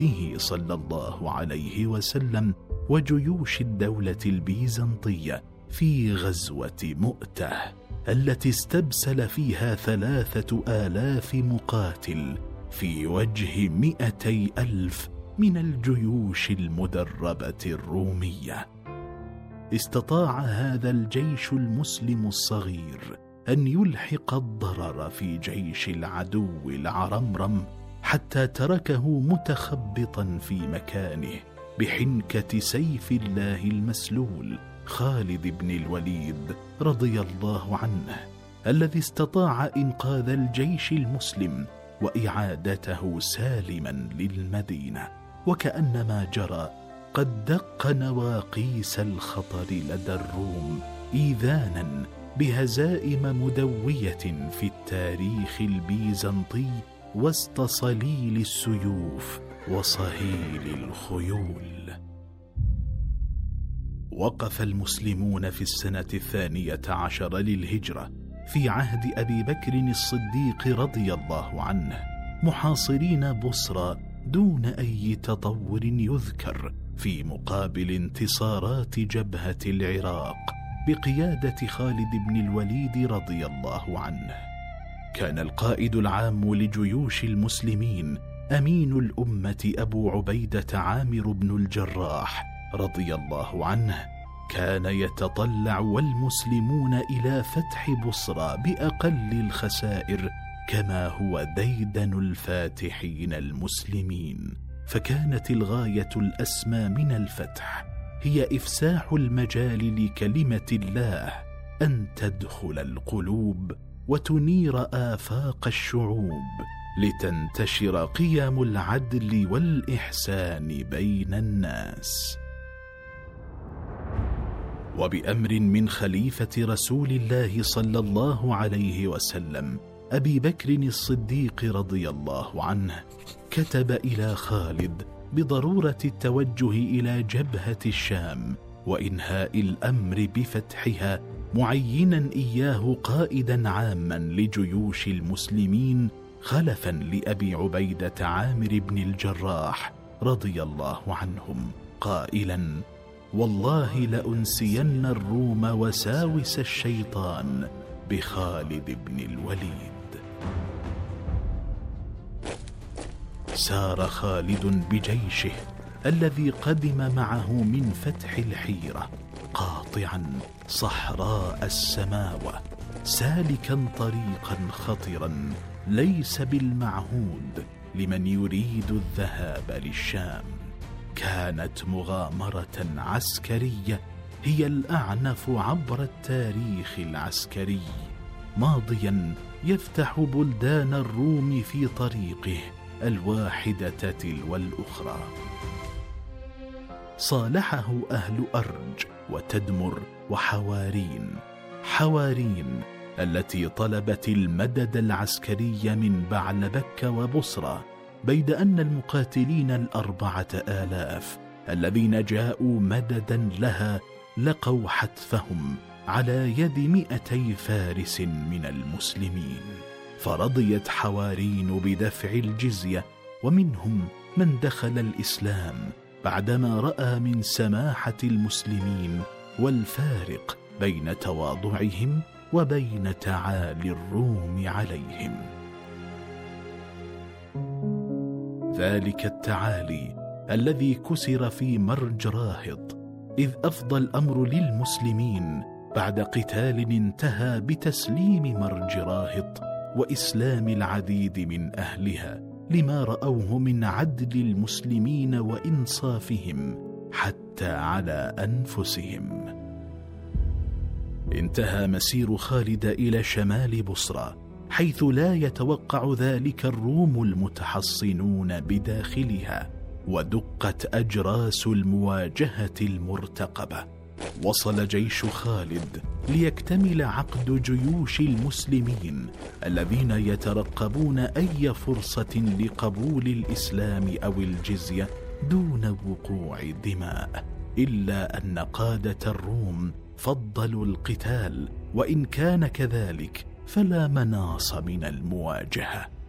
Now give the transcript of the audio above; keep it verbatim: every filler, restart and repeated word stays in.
به صلى الله عليه وسلم وجيوش الدولة البيزنطية في غزوة مؤتة التي استبسل فيها ثلاثة آلاف مقاتل في وجه مئتي ألف من الجيوش المدربة الرومية. استطاع هذا الجيش المسلم الصغير أن يلحق الضرر في جيش العدو العرمرم حتى تركه متخبطا في مكانه بحنكة سيف الله المسلول خالد بن الوليد رضي الله عنه، الذي استطاع إنقاذ الجيش المسلم وإعادته سالما للمدينة. وكأنما جرى قد دق نواقيس الخطر لدى الروم إيذانا بهزائم مدوية في التاريخ البيزنطي وسط صليل السيوف وصهيل الخيول. وقف المسلمون في السنة الثانية عشر للهجرة في عهد أبي بكر الصديق رضي الله عنه محاصرين بصرى دون أي تطور يذكر في مقابل انتصارات جبهة العراق بقيادة خالد بن الوليد رضي الله عنه. كان القائد العام لجيوش المسلمين أمين الأمة أبو عبيدة عامر بن الجراح رضي الله عنه، كان يتطلع والمسلمون إلى فتح بصرى بأقل الخسائر كما هو ديدن الفاتحين المسلمين، فكانت الغاية الأسمى من الفتح هي إفساح المجال لكلمة الله أن تدخل القلوب وتنير آفاق الشعوب لتنتشر قيم العدل والإحسان بين الناس. وبأمر من خليفة رسول الله صلى الله عليه وسلم أبي بكر الصديق رضي الله عنه كتب إلى خالد بضرورة التوجه إلى جبهة الشام وإنهاء الأمر بفتحها، معينا إياه قائدا عاما لجيوش المسلمين خلفا لأبي عبيدة عامر بن الجراح رضي الله عنهم، قائلا: والله لأنسين الروم وساوس الشيطان بخالد بن الوليد. سار خالد بجيشه الذي قدم معه من فتح الحيرة قاطعا صحراء السماوة، سالكا طريقا خطرا ليس بالمعهود لمن يريد الذهاب للشام. كانت مغامرة عسكرية هي الأعنف عبر التاريخ العسكري، ماضيا يفتح بلدان الروم في طريقه الواحدة تلو الأخرى. صالحه أهل أرج وتدمر وحوارين، حوارين التي طلبت المدد العسكري من بعلبك وبصرى، بيد أن المقاتلين الأربعة آلاف الذين جاءوا مددا لها لقوا حتفهم على يد مئتي فارس من المسلمين، فرضيت حوارين بدفع الجزية، ومنهم من دخل الإسلام بعدما رأى من سماحة المسلمين والفارق بين تواضعهم وبين تعالي الروم عليهم. ذلك التعالي الذي كسر في مرج راهط، إذ أفضى الأمر للمسلمين بعد قتال انتهى بتسليم مرج راهط وإسلام العديد من أهلها لما رأوه من عدل المسلمين وإنصافهم حتى على أنفسهم. انتهى مسير خالد إلى شمال بصرى، حيث لا يتوقع ذلك الروم المتحصنون بداخلها، ودقت أجراس المواجهة المرتقبة. وصل جيش خالد ليكتمل عقد جيوش المسلمين الذين يترقبون أي فرصة لقبول الإسلام أو الجزية دون وقوع دماء، إلا أن قادة الروم فضلوا القتال، وإن كان كذلك فلا مناص من المواجهة.